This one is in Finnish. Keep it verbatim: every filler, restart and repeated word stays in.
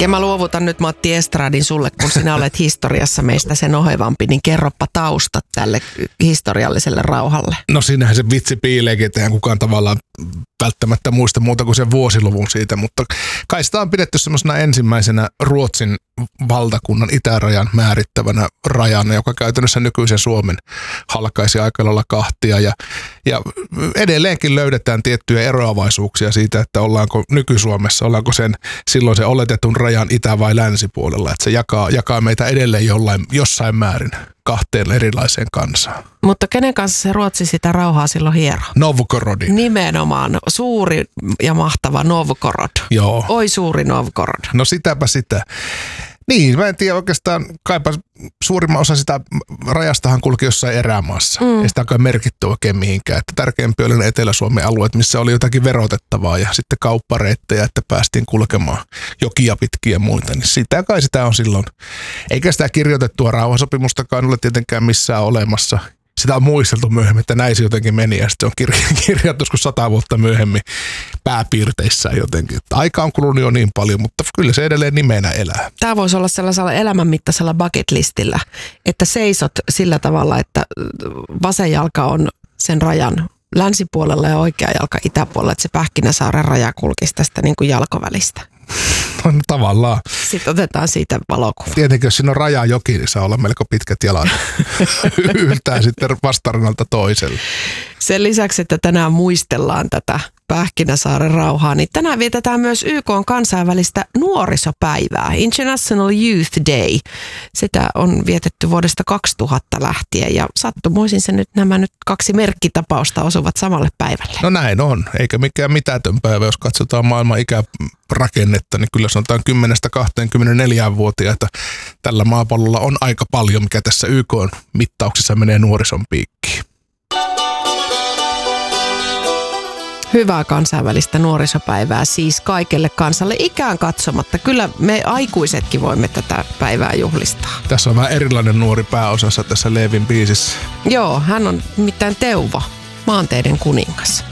Ja mä luovutan nyt Matti Estradin sulle, kun sinä olet historiassa meistä sen ohevampi, niin kerropa taustat tälle historialliselle rauhalle. No siinähän se vitsi piileekin, että eihän kukaan tavallaan välttämättä muista muuta kuin sen vuosiluvun siitä, mutta kai sitä on pidetty semmoisena ensimmäisenä Ruotsin valtakunnan itärajan määrittävänä rajana, joka käytännössä nykyisen Suomen halkaisi aika lailla kahtia. Ja, ja edelleenkin löydetään tiettyjä eroavaisuuksia siitä, että ollaanko nyky-Suomessa, ollaanko sen silloin se oletetun rajan itä- vai länsipuolella. Että se jakaa, jakaa meitä edelleen jollain, jossain määrin kahteen erilaiseen kansaan. Mutta kenen kanssa se Ruotsi sitä rauhaa silloin hiero? Novgorodin. Nimenomaan. Suuri ja mahtava Novgorod. Joo. Oi suuri Novgorod. No sitäpä sitä. Niin, mä en tiedä oikeastaan, kaipa suurimman osa sitä rajastahan kulki jossain erämaassa. Mm. Ei sitä ole merkitty oikein mihinkään. Että tärkeämpi oli ne Etelä-Suomen alueet, missä oli jotakin verotettavaa ja sitten kauppareittejä, että päästiin kulkemaan jokia pitkiä ja muita. Niin sitä kai sitä on silloin. Eikä sitä kirjoitettua rauhansopimustakaan ole tietenkään missään olemassa. Sitä on muisteltu myöhemmin, että näin se jotenkin meni ja sitten on kir- kirjattu joskus sata vuotta myöhemmin pääpiirteissään jotenkin. Aika on kulunut jo niin paljon, mutta kyllä se edelleen nimenä elää. Tämä voisi olla sellaisella elämänmittaisella bucket listillä, että seisot sillä tavalla, että vasen jalka on sen rajan länsipuolella ja oikea jalka itäpuolella, että se Pähkinäsaaren raja kulkisi tästä niin kuin jalkovälistä. No, tavallaan. Sitten otetaan siitä valokuva. Tietenkin, jos siinä on rajajoki, niin saa olla melko pitkät jalat yhtään sitten vastarinalta toiselle. Sen lisäksi, että tänään muistellaan tätä Pähkinäsaaren rauhaa, niin tänään vietetään myös Y K:n kansainvälistä nuorisopäivää, International Youth Day. Sitä on vietetty vuodesta kaksituhatta lähtien ja sattumoisin se nyt nämä nyt kaksi merkkitapausta osuvat samalle päivälle. No näin on, eikä mikään mitätön päivä, jos katsotaan maailman ikärakennetta, niin kyllä sanotaan kymmenestä kaksikymmentäneljä-vuotiaita tällä maapallolla on aika paljon, mikä tässä Y K:n mittauksessa menee nuorison piikkiin. Hyvää kansainvälistä nuorisopäivää siis kaikelle kansalle ikään katsomatta. Kyllä me aikuisetkin voimme tätä päivää juhlistaa. Tässä on vähän erilainen nuori pääosassa tässä Leevin biisissä. Joo, hän on nimittäin Teuvo, maanteiden kuningas.